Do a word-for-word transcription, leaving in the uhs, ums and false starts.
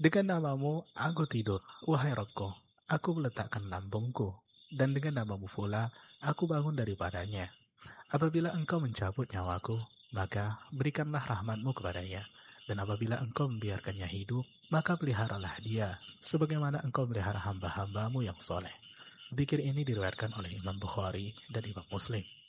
Dengan namamu aku tidur, wahai Rabbku, aku meletakkan lambungku, dan dengan namamu pula aku bangun daripadanya. Apabila engkau mencabut nyawaku, maka berikanlah rahmatmu kepadanya. Dan apabila engkau membiarkannya hidup, maka peliharalah dia, sebagaimana engkau melihara hamba-hambamu yang soleh. Zikir ini diriwayatkan oleh Imam Bukhari dan Imam Muslim.